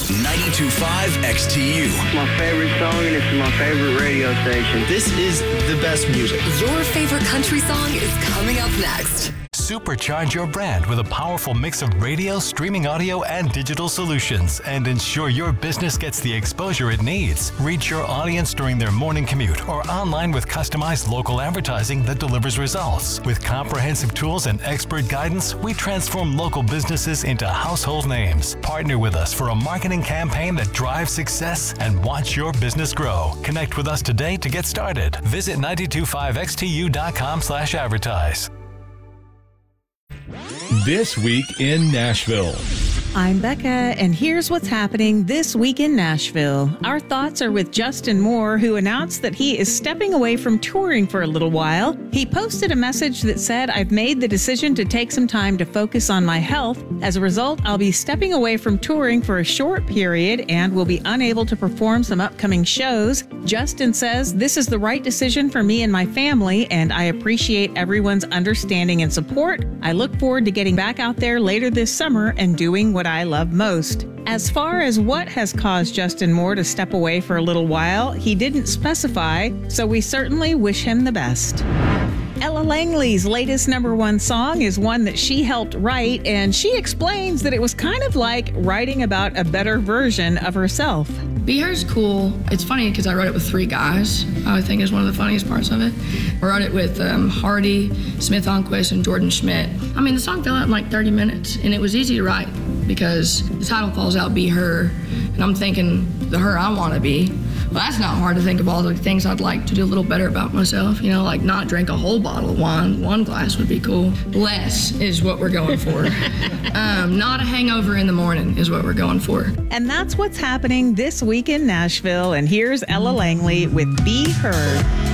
92.5 XTU. It's my favorite song and it's my favorite radio station. This is the best music. Your favorite country song is coming up next. Supercharge your brand with a powerful mix of radio, streaming audio, and digital solutions, and ensure your business gets the exposure it needs. Reach your audience during their morning commute or online with customized local advertising that delivers results. With comprehensive tools and expert guidance, we transform local businesses into household names. Partner with us for a marketing campaign that drives success and watch your business grow. Connect with us today to get started. Visit 925xtu.com/advertise. This Week in Nashville. I'm Becca, and here's what's happening this week in Nashville. Our thoughts are with Justin Moore, who announced that he is stepping away from touring for a little while. He posted a message that said, "I've made the decision to take some time to focus on my health. As a result, I'll be stepping away from touring for a short period and will be unable to perform some upcoming shows." Justin says, "This is the right decision for me and my family, and I appreciate everyone's understanding and support. I look forward to getting back out there later this summer and doing what I love most." As far as what has caused Justin Moore to step away for a little while, he didn't specify, so we certainly wish him the best. Ella Langley's latest #1 song is one that she helped write, and she explains that it was kind of like writing about a better version of herself. Be Her's cool. It's funny because I wrote it with 3 guys. I think is one of the funniest parts of it. I wrote it with Hardy, Smith Onquist, and Jordan Schmidt. I mean, the song fell out in like 30 minutes, and it was easy to write because the title calls out Be Her, and I'm thinking the her I want to be. Well, that's not hard to think of all the things I'd like to do a little better about myself. You know, like not drink a whole bottle of wine. 1 glass would be cool. Less is what we're going for. Not a hangover in the morning is what we're going for. And that's what's happening this week in Nashville. And here's Ella Langley with Be Her.